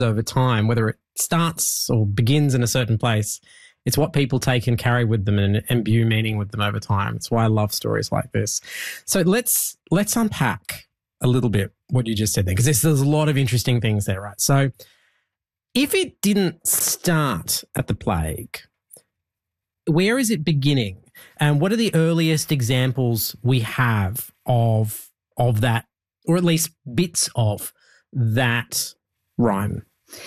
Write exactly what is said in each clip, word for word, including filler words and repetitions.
over time, whether it starts or begins in a certain place. It's what people take and carry with them and imbue meaning with them over time. It's why I love stories like this. So let's let's unpack a little bit what you just said there, because there's, there's a lot of interesting things there, right? So if it didn't start at the plague, where is it beginning? And what are the earliest examples we have of of that, or at least bits of that rhyme?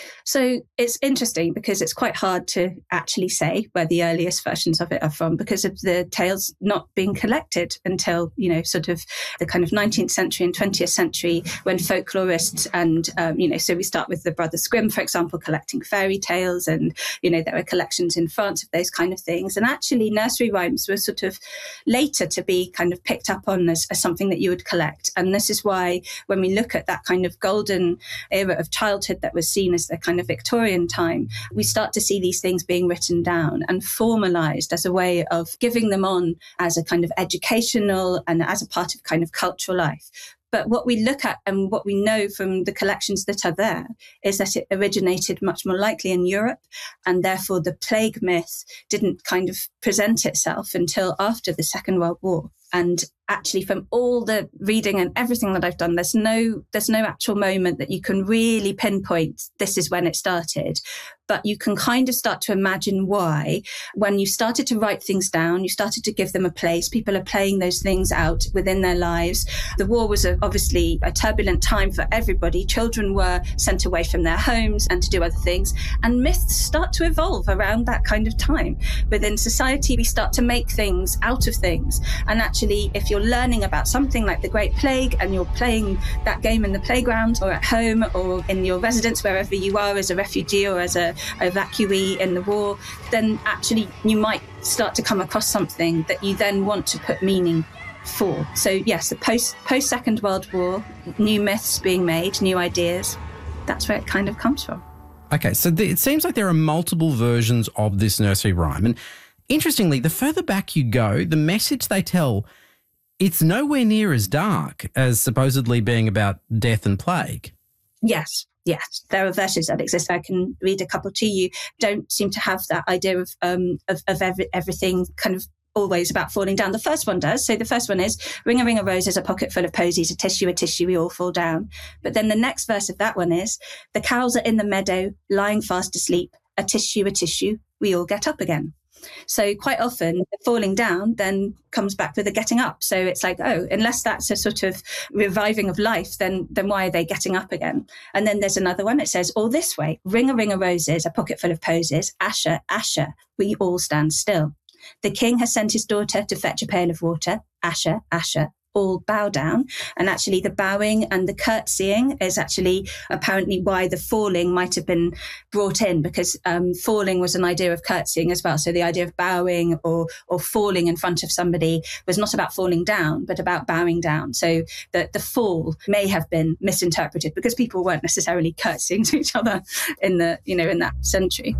So it's interesting because it's quite hard to actually say where the earliest versions of it are from because of the tales not being collected until, you know, sort of the kind of nineteenth century and twentieth century when folklorists and, um, you know, so we start with the Brothers Grimm, for example, collecting fairy tales, and, you know, there were collections in France of those kind of things. And actually nursery rhymes were sort of later to be kind of picked up on as, as something that you would collect. And this is why when we look at that kind of golden era of childhood that was seen as the kind of Victorian time, we start to see these things being written down and formalized as a way of giving them on as a kind of educational and as a part of kind of cultural life. But what we look at and what we know from the collections that are there is that it originated much more likely in Europe, and therefore the plague myth didn't kind of present itself until after the Second World War. And actually, from all the reading and everything that I've done, there's no there's no actual moment that you can really pinpoint this is when it started. But you can kind of start to imagine why. When you started to write things down, you started to give them a place. People are playing those things out within their lives. The war was a, obviously a turbulent time for everybody. Children were sent away from their homes and to do other things. And myths start to evolve around that kind of time. Within society, we start to make things out of things. And actually, if you're learning about something like the Great Plague and you're playing that game in the playground or at home or in your residence, wherever you are as a refugee or as a evacuee in the war, then actually you might start to come across something that you then want to put meaning for. So yes, the post post Second World War, new myths being made, new ideas, that's where it kind of comes from. Okay, so the, it seems like there are multiple versions of this nursery rhyme. And interestingly, the further back you go, the message they tell, it's nowhere near as dark as supposedly being about death and plague. Yes. Yes, there are verses that exist. I can read a couple to you. Don't seem to have that idea of um of, of every, everything kind of always about falling down. The first one does. So the first one is, ring a ring of roses, a pocket full of posies, a tissue, a tissue, we all fall down. But then the next verse of that one is, the cows are in the meadow, lying fast asleep, a tissue, a tissue, we all get up again. So quite often the falling down then comes back with a getting up. So it's like, oh, unless that's a sort of reviving of life, then then why are they getting up again? And then there's another one. It says, all this way, ring a ring of roses, a pocket full of posies, Asher, Asher, we all stand still. The king has sent his daughter to fetch a pail of water, Asher, Asher, all bow down. And actually the bowing and the curtsying is actually apparently why the falling might have been brought in, because um, falling was an idea of curtsying as well. So the idea of bowing or or falling in front of somebody was not about falling down, but about bowing down. So the, the fall may have been misinterpreted because people weren't necessarily curtsying to each other in the, you know, in that century.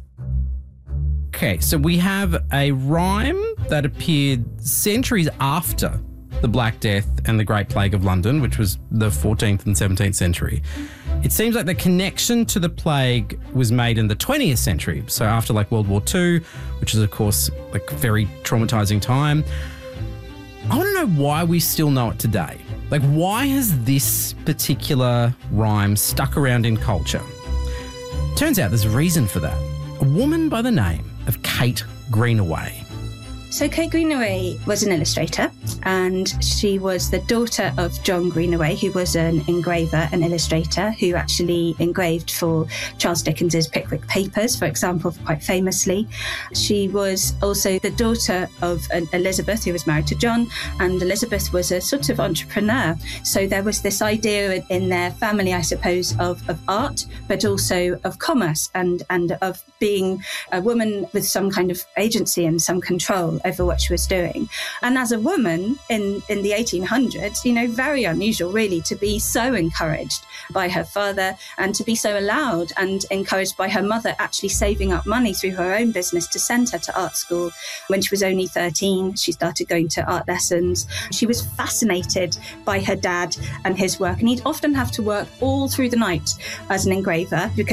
Okay, so we have a rhyme that appeared centuries after the Black Death and the Great Plague of London, which was the fourteenth and seventeenth century. It seems like the connection to the plague was made in the twentieth century. So after like World War Two, which is of course like a very traumatizing time. I want to know why we still know it today. Like, why has this particular rhyme stuck around in culture? Turns out there's a reason for that. A woman by the name of Kate Greenaway. So Kate Greenaway was an illustrator, and she was the daughter of John Greenaway, who was an engraver and illustrator who actually engraved for Charles Dickens's Pickwick Papers, for example, quite famously. She was also the daughter of an Elizabeth, who was married to John, and Elizabeth was a sort of entrepreneur. So there was this idea in their family, I suppose, of, of art, but also of commerce and, and of being a woman with some kind of agency and some control. over what she was doing. And as a woman in, in the eighteen hundreds, you know, very unusual really to be so encouraged by her father and to be so allowed and encouraged by her mother actually saving up money through her own business to send her to art school. When she was only thirteen, she started going to art lessons. She was fascinated by her dad and his work, and he'd often have to work all through the night as an engraver because